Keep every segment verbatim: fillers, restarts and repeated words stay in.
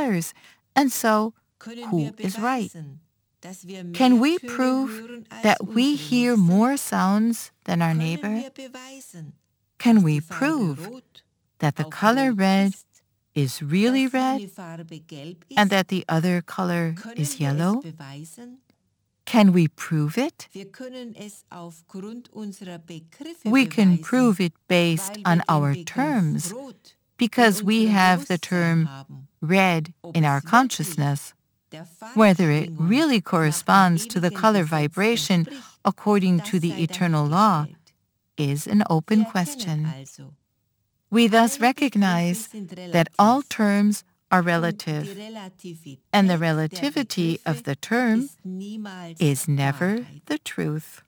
colors. And so, who is right? Can we prove that we hear more sounds than our neighbor? Can we prove that the color red is really red and that the other color is yellow? Can we prove it? We can prove it based on our terms because we have the term red in our consciousness. Whether it really corresponds to the color vibration according to the eternal law is an open question. We thus recognize that all terms are relative, and the relativity of the term is never the truth.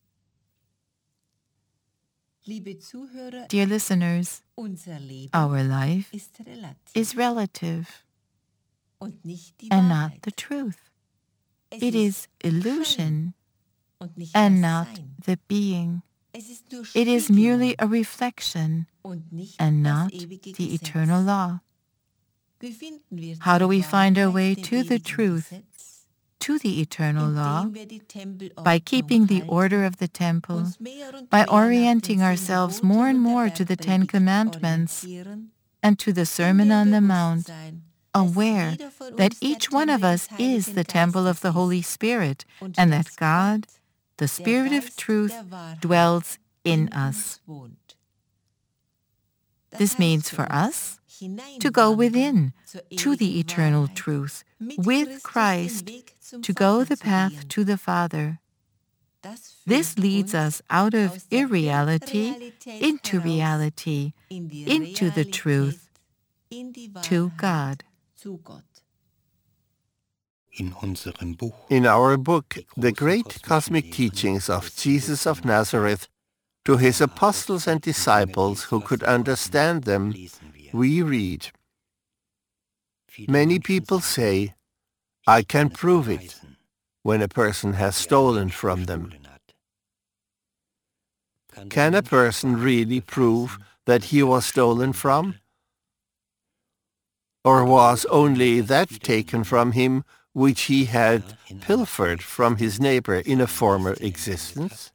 Dear listeners, our life is relative and not the truth. It is illusion and not the being. It is merely a reflection and not the eternal law. How do we find our way to the truth, to the eternal law? By keeping the order of the temple, by orienting ourselves more and more to the Ten Commandments and to the Sermon on the Mount, aware that each one of us is the temple of the Holy Spirit and that God, the Spirit of truth, dwells in us. This means for us to go within to the eternal truth, with Christ, to go the path to the Father. This leads us out of irreality into reality, into the truth, to God. In our book, The Great Cosmic Teachings of Jesus of Nazareth, to his apostles and disciples who could understand them, we read, "Many people say, 'I can prove it,' when a person has stolen from them. Can a person really prove that he was stolen from? Or was only that taken from him which he had pilfered from his neighbor in a former existence?"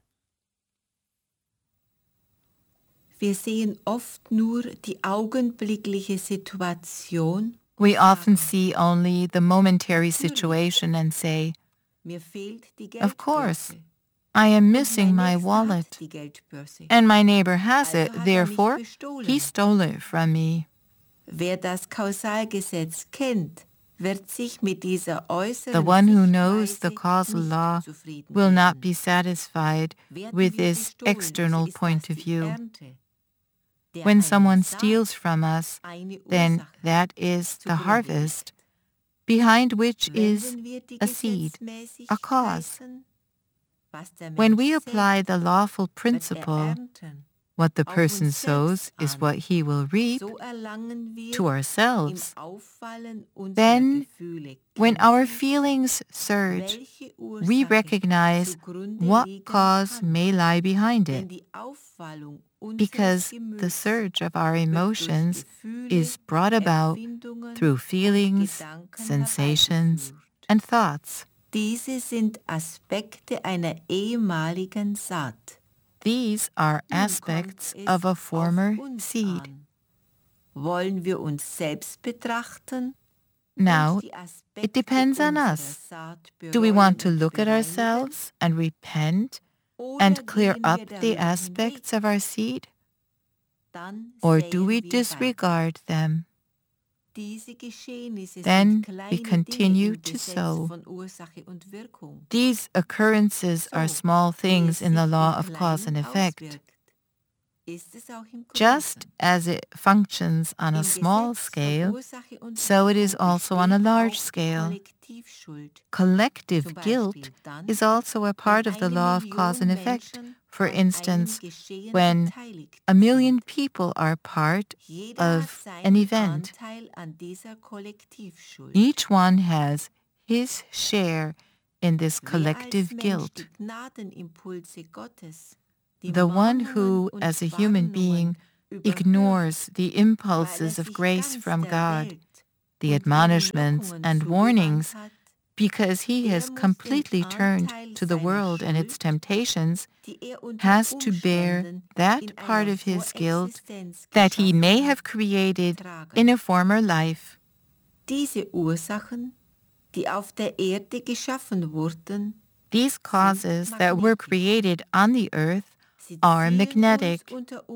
Wir sehen oft nur die augenblickliche Situation. We often see only the momentary situation and say, "Of course, I am missing my wallet, and my neighbor has it, therefore he stole it from me." Wer das Kausalgesetz kennt, wird sich mit dieser äußeren The one who knows the causal law will not be satisfied with this external point of view. When someone steals from us, then that is the harvest, behind which is a seed, a cause. When we apply the lawful principle, what the person sows is what he will reap, to ourselves, then when our feelings surge, we recognize what cause may lie behind it, because the surge of our emotions is brought about through feelings, sensations, and thoughts. Diese sind Aspekte einer ehemaligen Saat. These are aspects of a former seed. Wollen wir uns selbst betrachten? Now, it depends on us. Do we want to look at ourselves and repent and clear up the aspects of our seed? Or do we disregard them? Then we continue to sow. These occurrences are small things in the law of cause and effect. Just as it functions on a small scale, so it is also on a large scale. Collective guilt is also a part of the law of cause and effect. For instance, when a million people are part of an event, each one has his share in this collective guilt. The one who, as a human being, ignores the impulses of grace from God, the admonishments and warnings, because he has completely turned to the world and its temptations, has to bear that part of his guilt that he may have created in a former life. Diese Ursachen, die auf der Erde geschaffen wurden, these causes that were created on the earth are magnetic.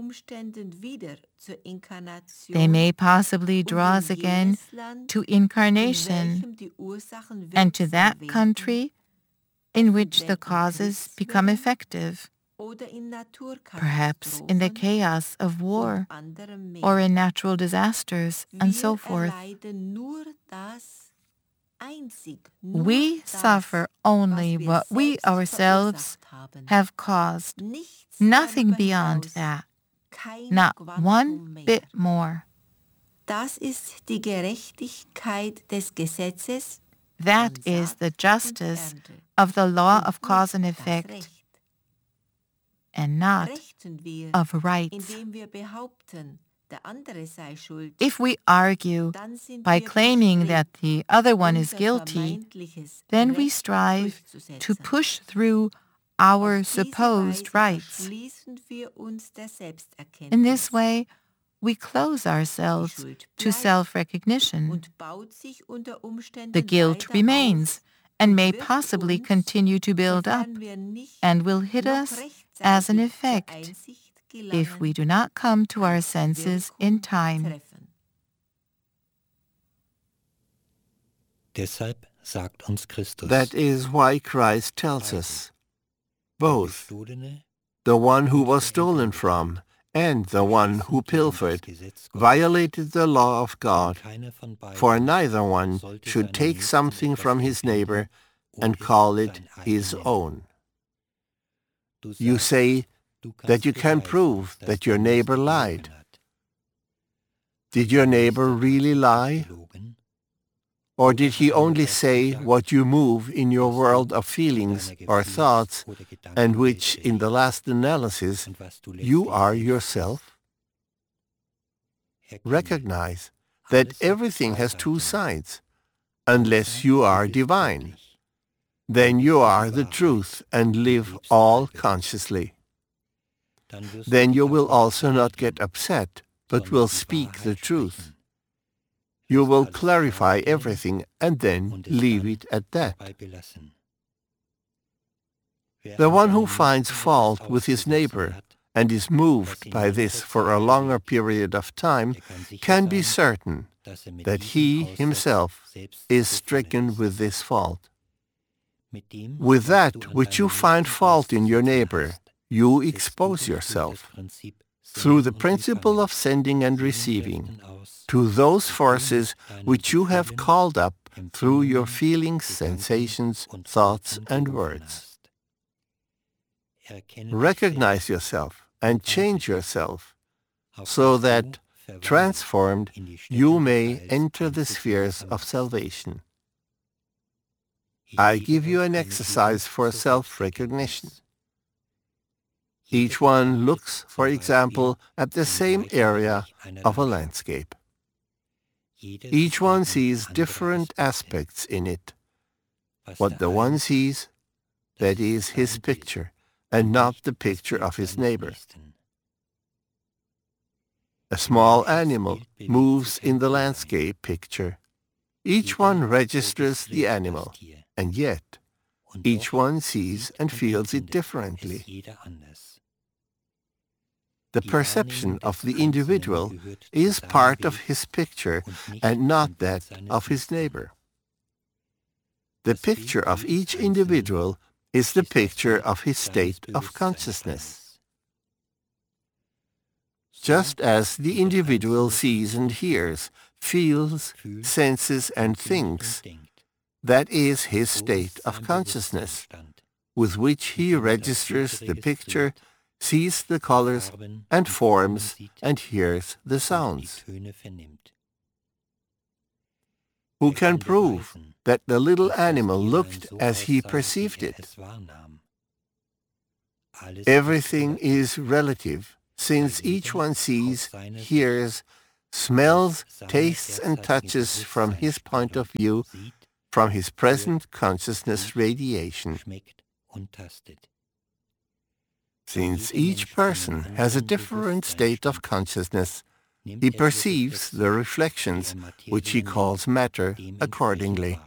They may possibly draw us again to incarnation and to that country in which the causes become effective, perhaps in the chaos of war or in natural disasters and so forth. We suffer only what we ourselves have caused, nothing beyond that, not one bit more. Das ist die Gerechtigkeit des Gesetzes. That is the justice of the law of cause and effect, and not of rights. If we argue by claiming that the other one is guilty, then we strive to push through our supposed rights. In this way, we close ourselves to self-recognition. The guilt remains and may possibly continue to build up and will hit us as an effect if we do not come to our senses in time. That is why Christ tells us, both the one who was stolen from and the one who pilfered violated the law of God, for neither one should take something from his neighbor and call it his own. You say that you can prove that your neighbor lied. Did your neighbor really lie? Or did he only say what you move in your world of feelings or thoughts, and which, in the last analysis, you are yourself? Recognize that everything has two sides, unless you are divine. Then you are the truth and live all consciously. Then you will also not get upset, but will speak the truth. You will clarify everything and then leave it at that. The one who finds fault with his neighbor and is moved by this for a longer period of time can be certain that he himself is stricken with this fault. With that which you find fault in your neighbor, you expose yourself, through the principle of sending and receiving, to those forces which you have called up through your feelings, sensations, thoughts, and words. Recognize yourself and change yourself, so that, transformed, you may enter the spheres of salvation. I give you an exercise for self-recognition. Each one looks, for example, at the same area of a landscape. Each one sees different aspects in it. What the one sees, that is his picture, and not the picture of his neighbor. A small animal moves in the landscape picture. Each one registers the animal, and yet each one sees and feels it differently. The perception of the individual is part of his picture and not that of his neighbor. The picture of each individual is the picture of his state of consciousness. Just as the individual sees and hears, feels, senses, and thinks, that is his state of consciousness, with which he registers the picture, sees the colors and forms, and hears the sounds. Who can prove that the little animal looked as he perceived it? Everything is relative, since each one sees, hears, smells, tastes and touches from his point of view, from his present consciousness radiation. Since each person has a different state of consciousness, he perceives the reflections, which he calls matter, accordingly.